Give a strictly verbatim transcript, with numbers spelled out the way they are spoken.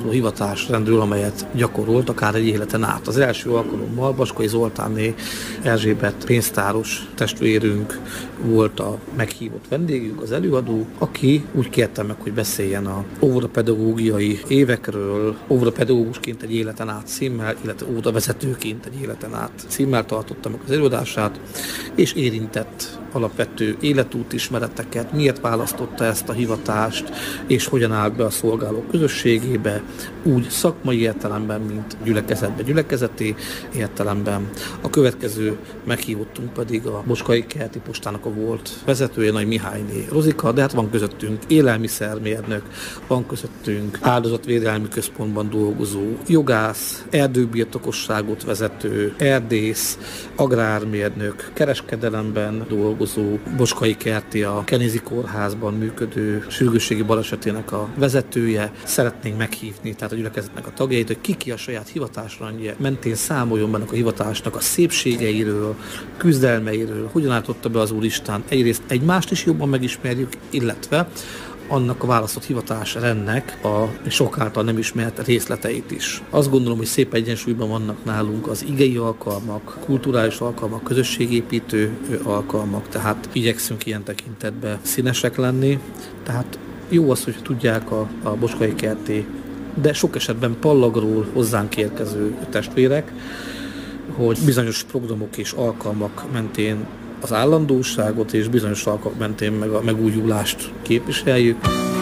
alapuló hivatásrendről, amelyet gyakorolt akár egy életen át. Az első alkalommal Baskai Zoltánné Erzsébet pénztáros testvérünk volt a meghívott vendégünk, az előadó, aki úgy kérte meg, hogy beszéljen a óvodapedagógiai évekről, óvodapedagógusként egy életen át címmel, illetve óvodavezetőként egy életen át címmel tartotta meg az előadását, és érintett alapvető életút ismereteket, miért választotta ezt a hivatást, és hogyan állt be a szolgálók közösségébe, úgy szakmai értelemben, mint gyülekezetbe, gyülekezeti értelemben. A következő meghívottunk pedig a Boskai Kerti Postának a volt vezetője, Nagy Mihályné Rozika, de hát van közöttünk élelmiszermérnök, van közöttünk áldozatvédelmi központban dolgozó jogász, erdőbirtokosságot vezető, erdész, agrármérnök, kereskedelemben dolgozó, Boskai Kerti a Kenézi Kórházban működő sürgősségi balesetének a vezetője. Szeretnénk meghívni tehát a gyülekezetnek a tagjait, hogy ki ki a saját hivatásrendje mentén számoljon benne a hivatásnak a szépségeiről, küzdelmeiről, hogyan állította be az Úristen. Egyrészt egymást is jobban megismerjük, illetve annak a választott hivatásrendnek a sok által nem ismert részleteit is. Azt gondolom, hogy szép egyensúlyban vannak nálunk az igei alkalmak, kulturális alkalmak, közösségépítő alkalmak, tehát igyekszünk ilyen tekintetben színesek lenni. Tehát jó az, hogy tudják a, a Boskai Kerti, de sok esetben Pallagról hozzánk érkező testvérek, hogy bizonyos programok és alkalmak mentén az állandóságot és bizonyos alkalmak mentén meg a megújulást képviseljük.